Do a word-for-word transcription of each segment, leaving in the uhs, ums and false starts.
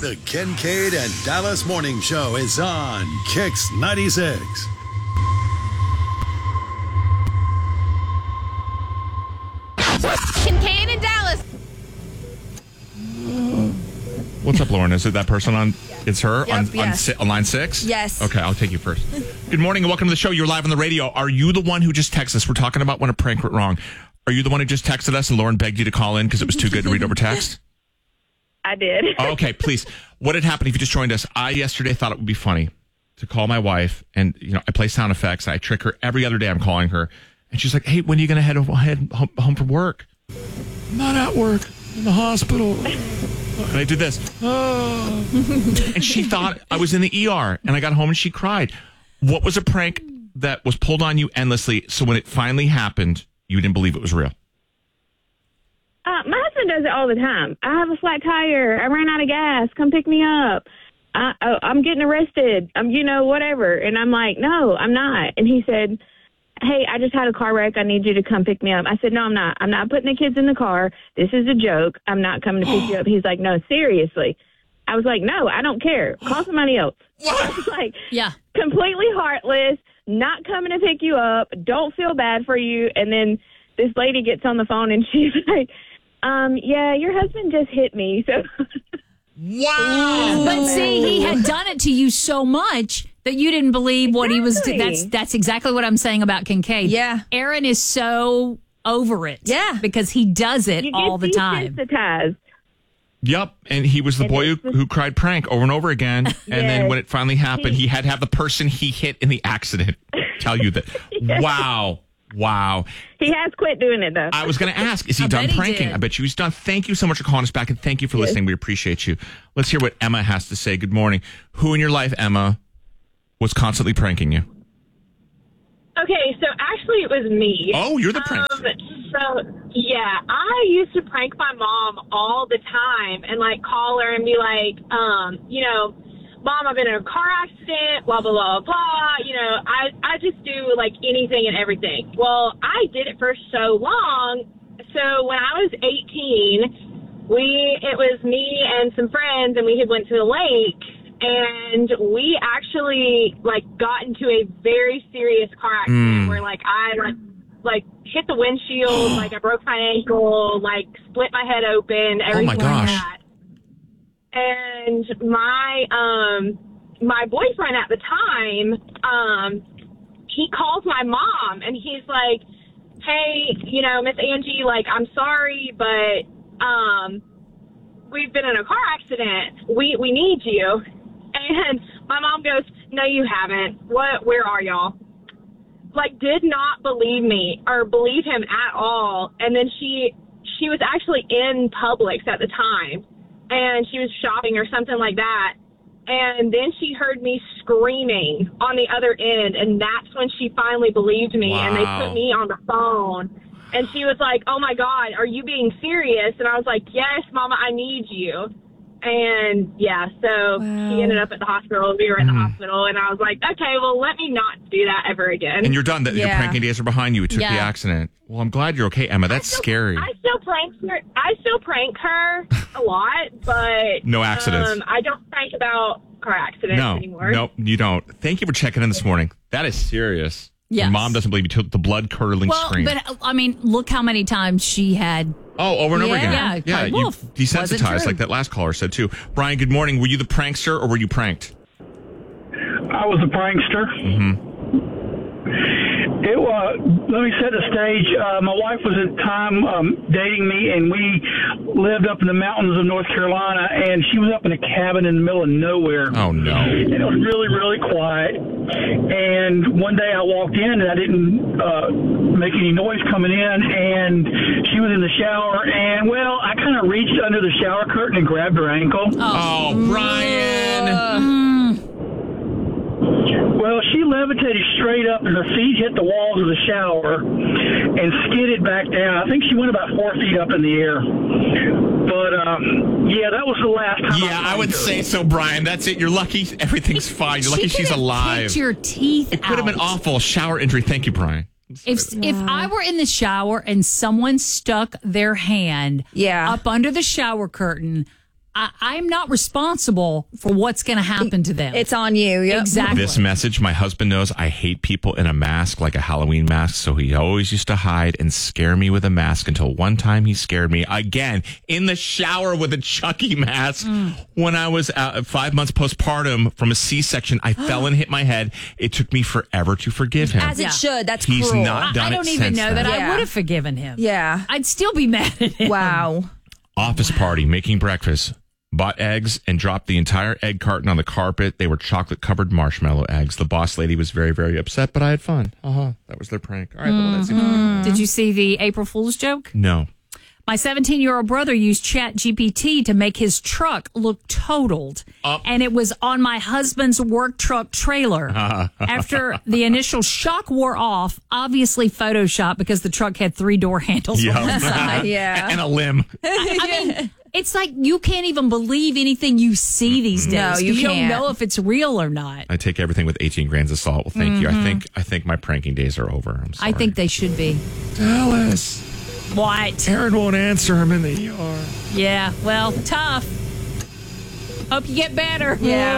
The Kincaid and Dallas Morning Show is on Kix ninety-six. Kincaid and Dallas. What's up, Lauren? Is it that person on? It's her Yep, on, yes. on, si- on line six? Yes. Okay, I'll take you first. Good morning and welcome to the show. You're live on the radio. Are you the one who just texted us? We're talking about when a prank went wrong. Are you the one who just texted us and Lauren begged you to call in because it was too good to read over text? I did. Oh, okay, please. What had happened if you just joined us? I yesterday thought it would be funny to call my wife and, you know, I play sound effects. I trick her every other day. I'm calling her and she's like, hey, when are you going to head, head home, home from work? I'm not at work. I'm in the hospital. And I did this. Oh. And she thought I was in the E R. And I got home and she cried. What was a prank that was pulled on you endlessly? So when it finally happened, you didn't believe it was real? Uh, my husband does it all the time. I have a flat tire. I ran out of gas. Come pick me up. I, I, I'm getting arrested. I'm, you know, whatever. And I'm like, no, I'm not. And he said, hey, I just had a car wreck. I need you to come pick me up. I said, no, I'm not. I'm not putting the kids in the car. This is a joke. I'm not coming to pick you up. He's like, no, seriously. I was like, no, I don't care. Call somebody else. I was like, Yeah. completely heartless, not coming to pick you up, don't feel bad for you. And then this lady gets on the phone and she's like, um, yeah, your husband just hit me. So Wow. But see, he had done it to you so much that you didn't believe what he was doing. Exactly. That's that's exactly what I'm saying about Kincaid. Yeah. Aaron is so over it. Yeah. Because he does it you all get the time. desensitized. Yep, and he was the And boy who, it's the- who cried prank over and over again. And then Yes. when it finally happened, he had to have the person he hit in the accident tell you that. Wow. Wow. He has quit doing it, though. I was going to ask, is he I done bet he pranking? did. I bet you he's done. Thank you so much for calling us back, and thank you for listening. We appreciate you. Let's hear what Emma has to say. Good morning. Who in your life, Emma, was constantly pranking you? Okay, so actually it was me. Oh, you're the prank. Um, so, yeah, I used to prank my mom all the time and, like, call her and be like, um, you know, Mom, I've been in a car accident, blah, blah, blah, blah. You know, I, I just do, like, anything and everything. Well, I did it for so long. So when I was eighteen, we it was me and some friends, and we had went to the lake. And we actually, like, got into a very serious car accident Mm. where, like, I, like, like, hit the windshield, like, I broke my ankle, like, split my head open, everything my gosh. like that. And my, um, my boyfriend at the time, um, he calls my mom, and he's like, hey, you know, Miss Angie, like, I'm sorry, but, um, we've been in a car accident. We, we need you. And my mom goes, no, you haven't. What, where are y'all? Like, did not believe me or believe him at all. And then she, she was actually in Publix at the time, and she was shopping or something like that. And then she heard me screaming on the other end, and that's when she finally believed me. Wow. And they put me on the phone. And she was like, oh, my God, are you being serious? And I was like, yes, Mama, I need you. And, yeah, so Wow. she ended up at the hospital. We were at the Mm. hospital, and I was like, okay, well, let me not do that ever again. And you're done. That Your Yeah. pranking days are behind you. It took the Yeah. accident. Well, I'm glad you're okay, Emma. That's I still- scary. I still prank her. I still prank her a lot, but No accidents. Um, I don't prank about car accidents No, anymore. no, you don't. Thank you for checking in this morning. That is serious. Yes. Your mom doesn't believe you. Took the blood curdling Well, scream. but I mean, look how many times she had. Oh, over and over Yeah. again. Yeah, yeah. cried You wolf. Wasn't desensitized, true. like that last caller said too. Brian, good morning. Were you the prankster or were you pranked? I was a prankster. Mm-hmm. It was. Let me set the stage. Uh, my wife was at the time um, dating me, and we lived up in the mountains of North Carolina. And she was up in a cabin in the middle of nowhere. Oh no. And it was really, really quiet. And one day I walked in, and I didn't uh, make any noise coming in. And she was in the shower, and well, I kind of reached under the shower curtain and grabbed her ankle. Oh, Brian. Mm. Well, she levitated straight up, and her feet hit the walls of the shower and skidded back down. I think she went about four feet up in the air. But, um, yeah, that was the last time. Yeah, I would pranked her. say so, Brian. That's it. You're lucky everything's fine. You're lucky she she's could have alive. kicked your teeth It could have been out. awful. Shower injury. Thank you, Brian. If if I were in the shower and someone stuck their hand Yeah. up under the shower curtain, I, I'm not responsible for what's going to happen to them. It's on you. Yep. Exactly. This message, my husband knows I hate people in a mask, like a Halloween mask, so he always used to hide and scare me with a mask until one time he scared me again in the shower with a Chucky mask mm. when I was uh, five months postpartum from a C-section. I fell and hit my head. It took me forever to forgive him. As it yeah. should. That's He's cruel. not done I, I don't it even since know then. that Yeah. I would have forgiven him. Yeah. I'd still be mad at him. Wow. Office party, making breakfast. Bought eggs and dropped the entire egg carton on the carpet. They were chocolate-covered marshmallow eggs. The boss lady was very, very upset, but I had fun. Uh-huh. That was their prank. All right, well, that seems mm-hmm. Did you see the April Fool's joke? No. My seventeen-year-old brother used Chat G P T to make his truck look totaled, uh, and it was on my husband's work truck trailer. After the initial shock wore off, obviously Photoshop because the truck had three door handles yeah. on the side. yeah. And a limb. I, I mean, it's like you can't even believe anything you see these days. No, you you can't. don't know if it's real or not. I take everything with eighteen grains of salt. Well, thank Mm-hmm. you. I think I think my pranking days are over. I'm sorry. I think they should be. Dallas. What? Aaron won't answer him in the E R. Yeah, well, tough. Hope you get better. Yeah.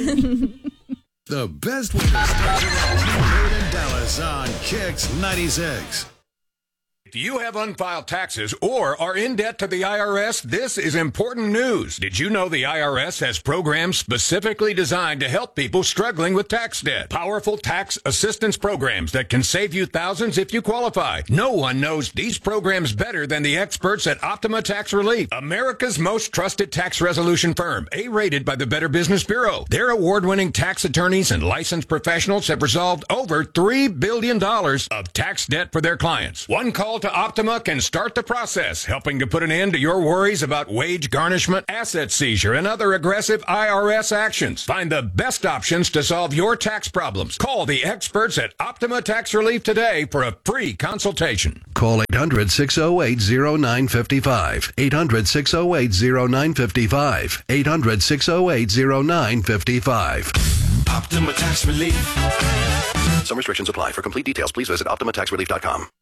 The best way to start your afternoon in Dallas on Kicks ninety-six. Do you have unfiled taxes or are in debt to the I R S? This is important news. Did you know the I R S has programs specifically designed to help people struggling with tax debt? Powerful tax assistance programs that can save you thousands if you qualify. No one knows these programs better than the experts at Optima Tax Relief, America's most trusted tax resolution firm, A-rated by the Better Business Bureau. Their award-winning tax attorneys and licensed professionals have resolved over three billion dollars of tax debt for their clients. One call to Optima can start the process, helping to put an end to your worries about wage garnishment, asset seizure, and other aggressive I R S actions. Find the best options to solve your tax problems. Call the experts at Optima Tax Relief today for a free consultation. Call eight hundred, six oh eight, oh nine five five. eight hundred, six oh eight, oh nine five five. eight hundred, six oh eight, oh nine five five. Optima Tax Relief. Some restrictions apply. For complete details, please visit optima tax relief dot com.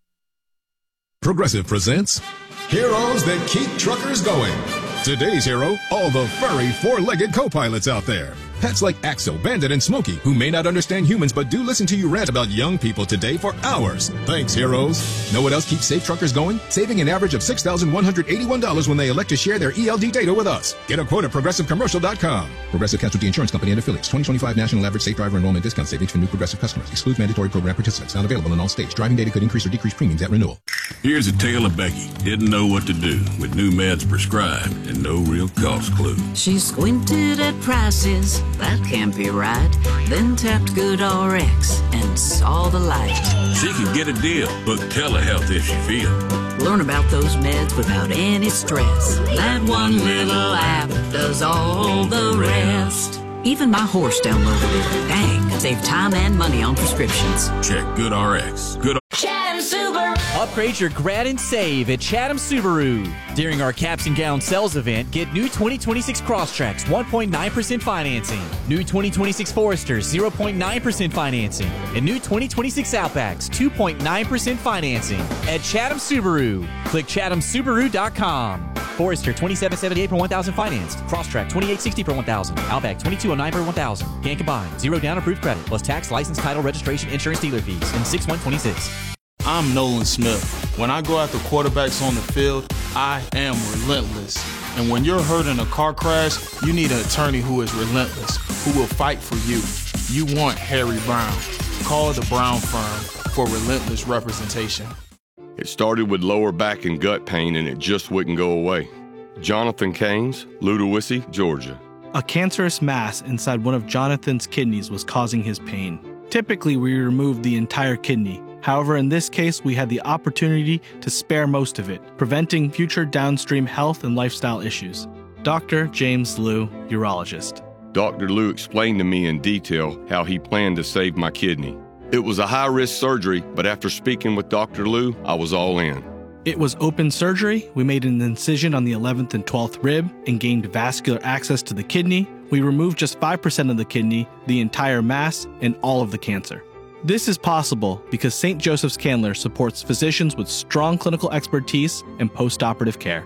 Progressive presents Heroes That Keep Truckers Going. Today's hero, all the furry four-legged co-pilots out there. Pets like Axel, Bandit, and Smokey, who may not understand humans but do listen to you rant about young people today for hours. Thanks, heroes. Know what else keeps safe truckers going? Saving an average of six thousand one hundred eighty-one dollars when they elect to share their E L D data with us. Get a quote at progressive commercial dot com. Progressive Casualty Insurance Company and affiliates. twenty twenty-five National Average Safe Driver Enrollment Discount Savings for new Progressive customers. Excludes mandatory program participants. Not available in all states. Driving data could increase or decrease premiums at renewal. Here's a tale of Becky. Didn't know what to do with new meds prescribed and no real cost clue. She squinted at prices. That can't be right. Then tapped Good R X and saw the light. She could get a deal. Book telehealth if she feels. Learn about those meds without any stress. That one little app does all the rest. Even my horse downloaded it. Dang, save time and money on prescriptions. Check Good R X. Good Chatham Subaru. Upgrade your grad and save at Chatham Subaru. During our Caps and Gowns sales event, get new twenty twenty-six Crosstracks one point nine percent financing, new twenty twenty-six Foresters zero point nine percent financing, and new twenty twenty-six Outbacks two point nine percent financing at Chatham Subaru. Click chatham subaru dot com. Forester twenty-seven seventy-eight per one thousand financed. Crosstrack twenty-eight sixty per one thousand. Outback twenty-two oh nine per one thousand. Can't combine. Zero down approved credit plus tax, license, title, registration, insurance, dealer fees. And six one twenty-six. I'm Nolan Smith. When I go after quarterbacks on the field, I am relentless. And when you're hurt in a car crash, you need an attorney who is relentless, who will fight for you. You want Harry Brown. Call the Brown firm for relentless representation. It started with lower back and gut pain, and it just wouldn't go away. Jonathan Keynes, Ludowici, Georgia. A cancerous mass inside one of Jonathan's kidneys was causing his pain. Typically, we remove the entire kidney. However, in this case, we had the opportunity to spare most of it, preventing future downstream health and lifestyle issues. Doctor James Liu, urologist. Doctor Liu explained to me in detail how he planned to save my kidney. It was a high-risk surgery, but after speaking with Doctor Liu, I was all in. It was open surgery. We made an incision on the eleventh and twelfth rib and gained vascular access to the kidney. We removed just five percent of the kidney, the entire mass, and all of the cancer. This is possible because Saint Joseph's Candler supports physicians with strong clinical expertise and post-operative care.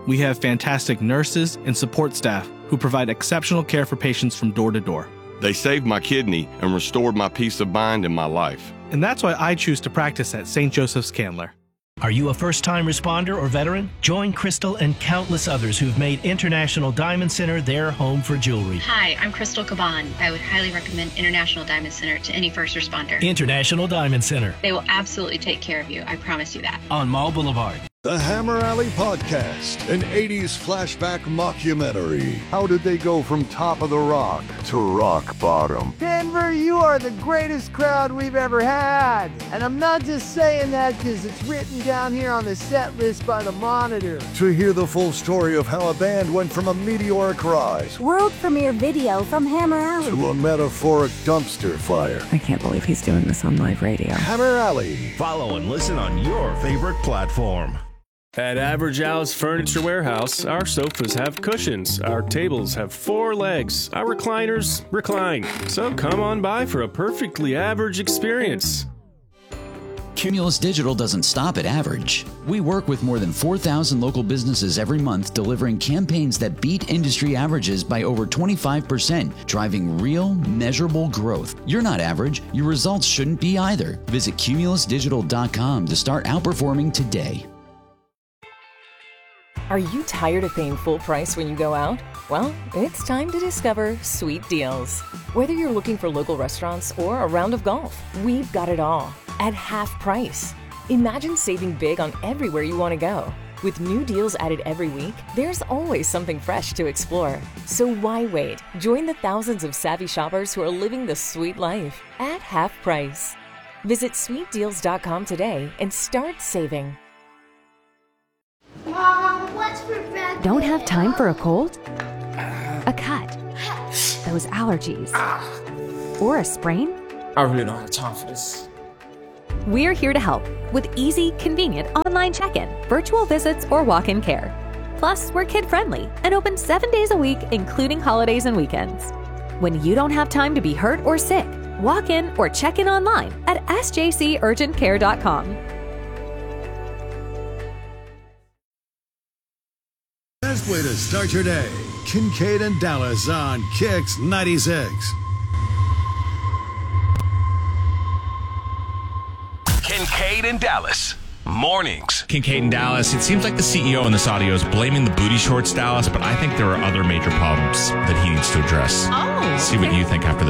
We have fantastic nurses and support staff who provide exceptional care for patients from door to door. They saved my kidney and restored my peace of mind in my life. And that's why I choose to practice at Saint Joseph's Candler. Are you a first-time responder or veteran? Join Crystal and countless others who've made International Diamond Center their home for jewelry. Hi, I'm Crystal Caban. I would highly recommend International Diamond Center to any first responder. International Diamond Center. They will absolutely take care of you. I promise you that. On Mall Boulevard. The Hammer Alley Podcast, an eighties flashback mockumentary. How did they go from top of the rock to rock bottom? Denver, you are the greatest crowd we've ever had. And I'm not just saying that because it's written down here on the set list by the Monitor. To hear the full story of how a band went from a meteoric rise, world premiere video from Hammer Alley, to a metaphoric dumpster fire. I can't believe he's doing this on live radio. Hammer Alley. Follow and listen on your favorite platform. At Average Al's Furniture Warehouse, our sofas have cushions, our tables have four legs, our recliners recline. So come on by for a perfectly average experience. Cumulus Digital doesn't stop at average. We work with more than four thousand local businesses every month, delivering campaigns that beat industry averages by over twenty-five percent, driving real, measurable growth. You're not average. Your results shouldn't be either. Visit cumulus digital dot com to start outperforming today. Are you tired of paying full price when you go out? Well, it's time to discover Sweet Deals. Whether you're looking for local restaurants or a round of golf, we've got it all at half price. Imagine saving big on everywhere you want to go. With new deals added every week, there's always something fresh to explore. So why wait? Join the thousands of savvy shoppers who are living the sweet life at half price. Visit sweet deals dot com today and start saving. Mom, what's for breakfast? Don't have time for a cold? A cut? Those allergies? Or a sprain? I really don't have time for this. We're here to help with easy, convenient online check-in, virtual visits, or walk-in care. Plus, we're kid-friendly and open seven days a week, including holidays and weekends. When you don't have time to be hurt or sick, walk in or check in online at s j c urgent care dot com. Best way to start your day. Kincaid and Dallas on Kicks ninety-six. Kincaid and Dallas. Mornings. Kincaid and Dallas. It seems like the C E O in this audio is blaming the booty shorts, Dallas, but I think there are other major problems that he needs to address. Oh. See what you think after this.